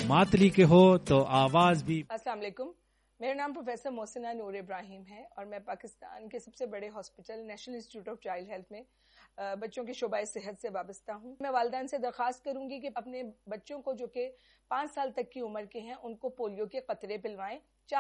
मातली के हो तो आवाज भी। अस्सलाम वालेकुम, मेरा नाम प्रोफेसर मोहसिना नूर इब्राहिम है और मैं पाकिस्तान के सबसे बड़े hospital national institute of child health में बच्चों के शोबाए सेहत से वाबस्ता हूँ। मैं वालिदैन से दरख्वास्त करूंगी कि अपने बच्चों को जो कि 5 साल तक की उम्र के हैं उनको पोलियो के कतरे पिलवाएं।